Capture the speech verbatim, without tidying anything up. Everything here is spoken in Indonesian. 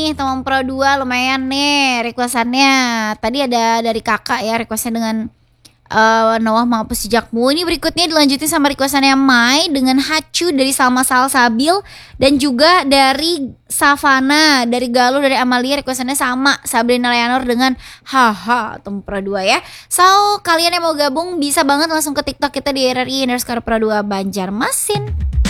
Nih teman Pro dua lumayan nih requestannya. Tadi ada dari kakak ya requestnya dengan uh, Noah menghapus jejakmu. Ini berikutnya dilanjutin sama requestannya Mai dengan Hachu dari Salma Salsabil. Dan juga dari Savana, dari Galuh, dari Amalia requestannya sama. Sabrina Leonor dengan haha teman Pro dua ya. So kalian yang mau gabung bisa banget langsung ke TikTok kita di R R I underscore Pro dua Banjarmasin.